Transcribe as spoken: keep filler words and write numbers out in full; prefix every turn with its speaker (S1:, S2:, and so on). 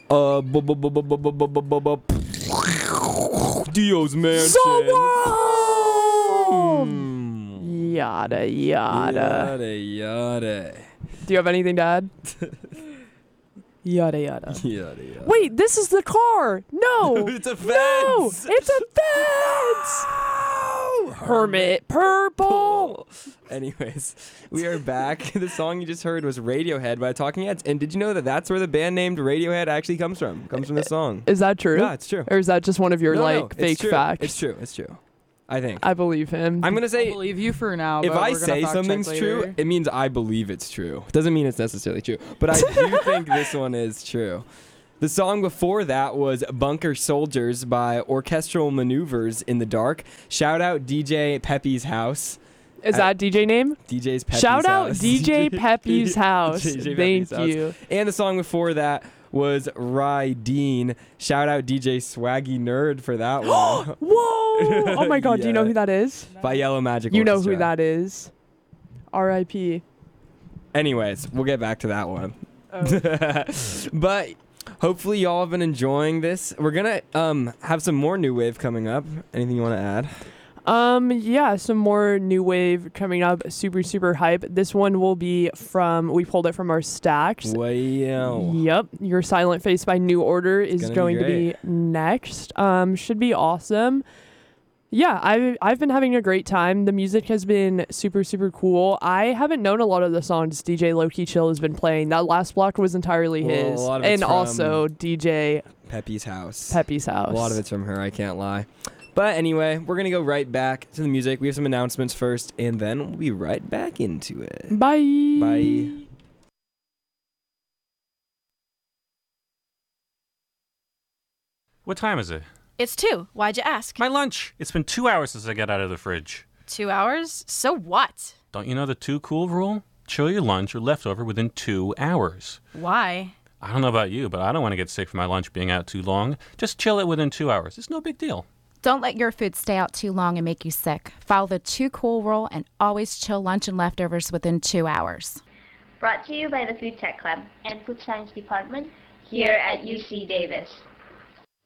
S1: Uh, bu- bu- bu- bu- bu- bu- bu- bu- bu- bu- Dio's Mansion.
S2: Mm. Yada, yada.
S1: Yada, yada.
S2: Do you have anything to add? Yada, yada.
S1: Yada, yada.
S2: Wait, this is the car. No.
S1: It's a fence.
S2: No, it's a fence.
S1: No!
S2: Hermit Purple.
S1: Anyways, we are back. The song you just heard was Radiohead by Talking Heads. And did you know that that's where the band named Radiohead actually comes from? Comes from the song.
S2: Is that true?
S1: Yeah, it's true.
S2: Or is that just one of your
S1: No,
S2: like
S1: no, it's
S2: fake
S1: true.
S2: facts?
S1: It's true. It's true. I think.
S2: I believe him.
S1: I'm going to
S3: I
S1: say,
S3: believe you for now.
S1: if
S3: but
S1: I
S3: we're gonna
S1: say
S3: fact check
S1: something's true,
S3: later.
S1: it means I believe it's true. Doesn't mean it's necessarily true. But I do think this one is true. The song before that was Bunker Soldiers by Orchestral Maneuvers in the Dark. Shout out D J Pepe's House.
S2: Is
S1: Uh,
S2: that D J name?
S1: D J's Pepe's
S2: Shout out
S1: House.
S2: D J Pepe's House.
S1: D J
S2: Thank
S1: Pepe's House.
S2: you.
S1: And the song before that was Rye Dean. Shout out D J Swaggy Nerd for that one.
S2: Whoa! Oh my God, do you know
S1: Yeah.
S2: who that is?
S1: By Yellow Magic
S2: You know
S1: Orchestra.
S2: who that is. R I P
S1: Anyways, we'll get back to that one.
S2: Oh.
S1: But hopefully y'all have been enjoying this. We're gonna um have some more new wave coming up. Anything you want to add?
S2: Um, yeah, some more new wave coming up. Super, super hype. This one will be from, we pulled it from our stacks.
S1: Wow.
S2: Yep. Your Silent Face by New Order is
S1: gonna be
S2: going to be next. Um, should be awesome. Yeah, I've, I've been having a great time. The music has been super, super cool. I haven't known a lot of the songs D J Low Key Chill has been playing. That last block was entirely
S1: Well, a
S2: his.
S1: lot of it's
S2: And
S1: from
S2: also D J
S1: Pepe's House.
S2: Pepe's House.
S1: A lot of it's from her, I can't lie. But anyway, we're going to go right back to the music. We have some announcements first, and then we'll be right back into it.
S2: Bye.
S1: Bye.
S4: What time is it?
S5: It's two. Why'd you ask?
S4: My lunch. It's been two hours since I got out of the fridge.
S5: Two hours? So what?
S4: Don't you know the two cool rule? Chill your lunch or leftover within two hours.
S5: Why?
S4: I don't know about you, but I don't want to get sick from my lunch being out too long. Just chill it within two hours. It's no big deal.
S6: Don't let your food stay out too long and make you sick. Follow the two cool rule and always chill lunch and leftovers within two hours.
S7: Brought to you by the Food Tech Club and Food Science Department here at U C Davis.